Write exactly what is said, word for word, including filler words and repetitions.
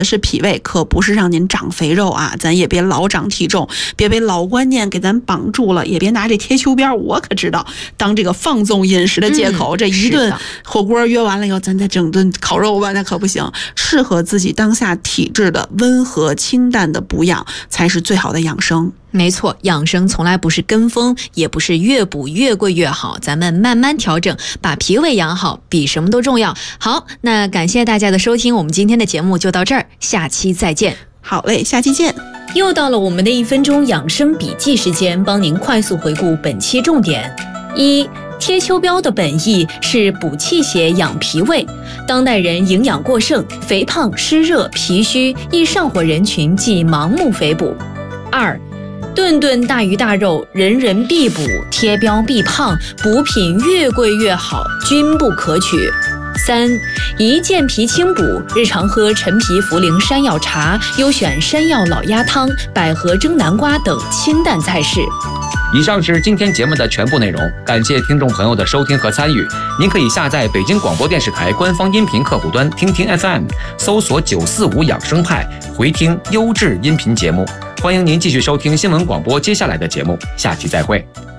是脾胃，可不是让您长肥肉啊，咱也别老长体重，别被老观念给咱绑住了，也别拿这贴秋膘，我可知道当这个放纵饮食的借口。嗯、这一顿火锅约完了以后，咱再整顿烤肉吧，那可不行。适合自己当下体质的温和清淡的补养，才是最好的养生。 没错，养生从来不是跟风，也不是越补越贵越好，咱们慢慢调整，把脾胃养好比什么都重要。好，那感谢大家的收听，我们今天的节目就到这儿，下期再见。 好嘞，下期见。 又到了我们的一分钟养生笔记时间，帮您快速回顾本期重点。一、贴秋膘的本意是补气血养脾胃，当代人营养过剩，肥胖、湿热、脾虚、易上火人群忌盲目肥补。二、顿顿大鱼大肉，人人必补，贴膘必胖，补品越贵越好，均不可取。三、宜健脾清补，日常喝陈皮茯苓山药茶，优选山药老鸭汤、百合蒸南瓜等清淡菜式。 以上是今天节目的全部内容，感谢听众朋友的收听和参与。您可以下载北京广播电视台官方音频客户端听听 F M， 搜索九四五养生派，回听优质音频节目。欢迎您继续收听新闻广播接下来的节目，下期再会。